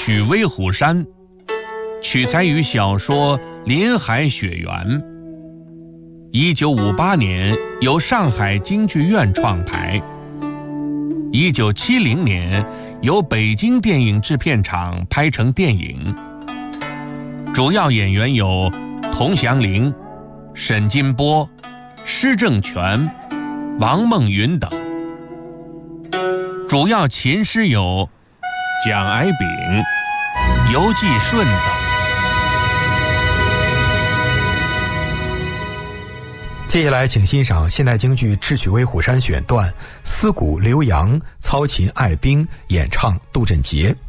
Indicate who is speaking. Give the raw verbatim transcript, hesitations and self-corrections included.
Speaker 1: 取威虎山》，取材于小说《林海雪原》。一九五八年由上海京剧院创排，一九七零年由北京电影制片厂拍成电影。主要演员有佟祥麟、沈金波、施正全、王梦云等。主要琴师有蒋矮丙、尤继顺等。
Speaker 2: 接下来请欣赏现代京剧《智取威虎山》选段，思鼓刘洋，操琴艾冰，演唱杜振杰。